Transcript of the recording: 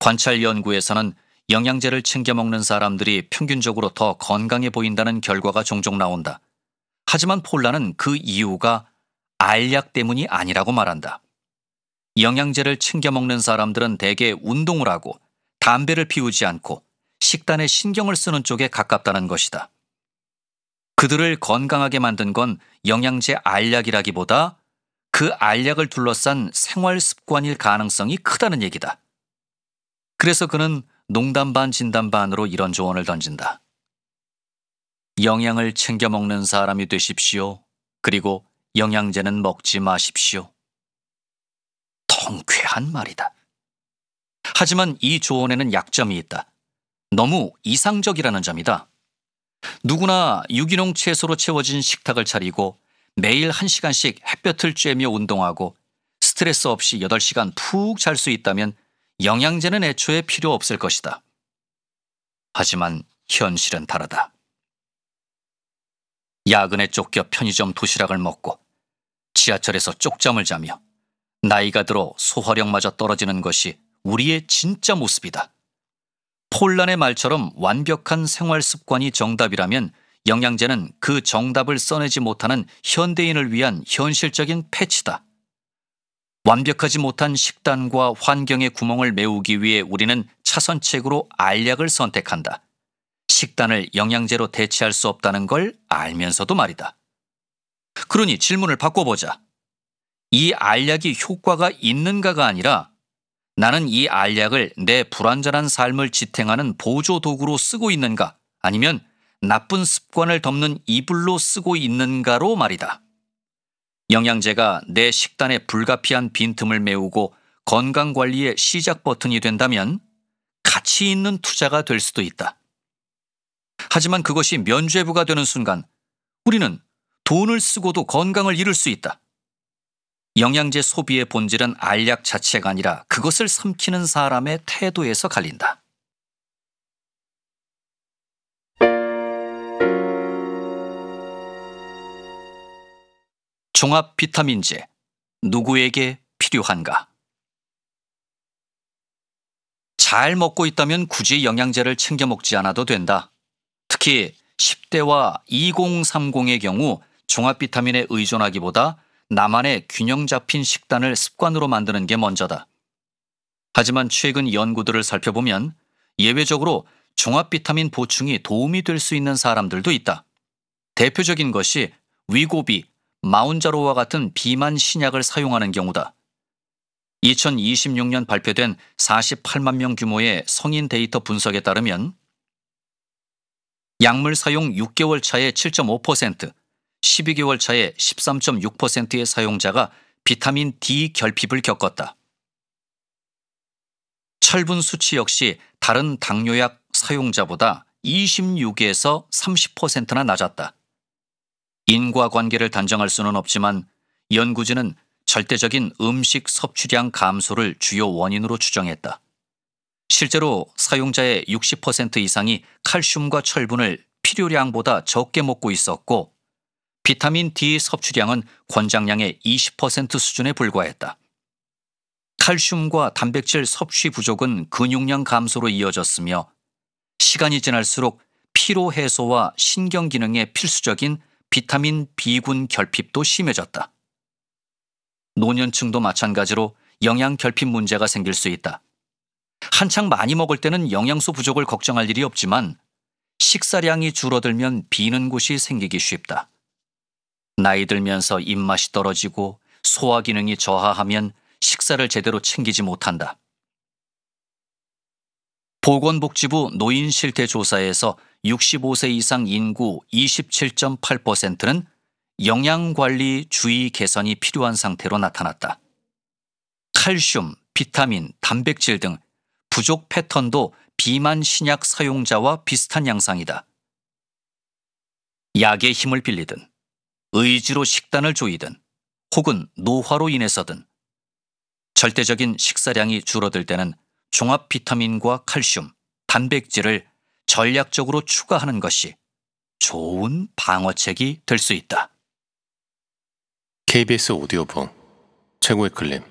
관찰 연구에서는 영양제를 챙겨 먹는 사람들이 평균적으로 더 건강해 보인다는 결과가 종종 나온다. 하지만 폴라는 그 이유가 알약 때문이 아니라고 말한다. 영양제를 챙겨 먹는 사람들은 대개 운동을 하고 담배를 피우지 않고 식단에 신경을 쓰는 쪽에 가깝다는 것이다. 그들을 건강하게 만든 건 영양제 알약이라기보다 그 알약을 둘러싼 생활 습관일 가능성이 크다는 얘기다. 그래서 그는 농담 반 진담 반으로 이런 조언을 던진다. 영양을 챙겨 먹는 사람이 되십시오. 그리고 영양제는 먹지 마십시오. 통쾌한 말이다. 하지만 이 조언에는 약점이 있다. 너무 이상적이라는 점이다. 누구나 유기농 채소로 채워진 식탁을 차리고 매일 1시간씩 햇볕을 쬐며 운동하고 스트레스 없이 8시간 푹 잘 수 있다면 영양제는 애초에 필요 없을 것이다. 하지만 현실은 다르다. 야근에 쫓겨 편의점 도시락을 먹고 지하철에서 쪽잠을 자며 나이가 들어 소화력마저 떨어지는 것이 우리의 진짜 모습이다. 폴란의 말처럼 완벽한 생활 습관이 정답이라면 영양제는 그 정답을 써내지 못하는 현대인을 위한 현실적인 패치다. 완벽하지 못한 식단과 환경의 구멍을 메우기 위해 우리는 차선책으로 알약을 선택한다. 식단을 영양제로 대체할 수 없다는 걸 알면서도 말이다. 그러니 질문을 바꿔보자. 이 알약이 효과가 있는가가 아니라 나는 이 알약을 내 불완전한 삶을 지탱하는 보조 도구로 쓰고 있는가 아니면 나쁜 습관을 덮는 이불로 쓰고 있는가로 말이다. 영양제가 내 식단에 불가피한 빈틈을 메우고 건강관리의 시작 버튼이 된다면 가치 있는 투자가 될 수도 있다. 하지만 그것이 면죄부가 되는 순간 우리는 돈을 쓰고도 건강을 잃을 수 있다. 영양제 소비의 본질은 알약 자체가 아니라 그것을 삼키는 사람의 태도에서 갈린다. 종합 비타민제, 누구에게 필요한가? 잘 먹고 있다면 굳이 영양제를 챙겨 먹지 않아도 된다. 특히 10대와 2030의 경우 종합 비타민에 의존하기보다 나만의 균형 잡힌 식단을 습관으로 만드는 게 먼저다. 하지만 최근 연구들을 살펴보면 예외적으로 종합 비타민 보충이 도움이 될 수 있는 사람들도 있다. 대표적인 것이 위고비, 마운자로와 같은 비만 신약을 사용하는 경우다. 2026년 발표된 48만 명 규모의 성인 데이터 분석에 따르면 약물 사용 6개월 차에 7.5%, 12개월 차에 13.6%의 사용자가 비타민 D 결핍을 겪었다. 철분 수치 역시 다른 당뇨약 사용자보다 26에서 30%나 낮았다. 인과관계를 단정할 수는 없지만 연구진은 절대적인 음식 섭취량 감소를 주요 원인으로 추정했다. 실제로 사용자의 60% 이상이 칼슘과 철분을 필요량보다 적게 먹고 있었고 비타민 D 섭취량은 권장량의 20% 수준에 불과했다. 칼슘과 단백질 섭취 부족은 근육량 감소로 이어졌으며 시간이 지날수록 피로 해소와 신경 기능에 필수적인 비타민 B군 결핍도 심해졌다. 노년층도 마찬가지로 영양 결핍 문제가 생길 수 있다. 한창 많이 먹을 때는 영양소 부족을 걱정할 일이 없지만 식사량이 줄어들면 비는 곳이 생기기 쉽다. 나이 들면서 입맛이 떨어지고 소화 기능이 저하하면 식사를 제대로 챙기지 못한다. 보건복지부 노인실태조사에서 65세 이상 인구 27.8%는 영양관리 주의 개선이 필요한 상태로 나타났다. 칼슘, 비타민, 단백질 등 부족 패턴도 비만 신약 사용자와 비슷한 양상이다. 약의 힘을 빌리든 의지로 식단을 조이든 혹은 노화로 인해서든 절대적인 식사량이 줄어들 때는 종합 비타민과 칼슘, 단백질을 전략적으로 추가하는 것이 좋은 방어책이 될 수 있다. KBS 오디오북 최고의 클립